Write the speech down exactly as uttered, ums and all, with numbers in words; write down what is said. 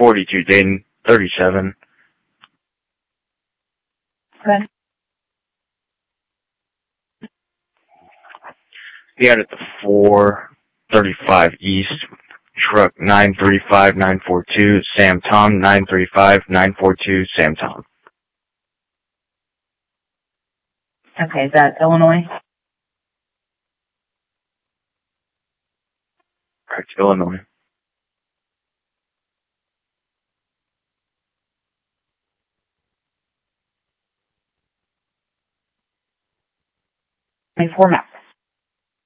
forty-two, Dayton, thirty-seven. Okay. He had at the four thirty-five East, truck nine three five nine four two, Sam Tom, nine three five nine four two, Sam Tom. Okay, is that Illinois? Correct, Illinois. Four maps.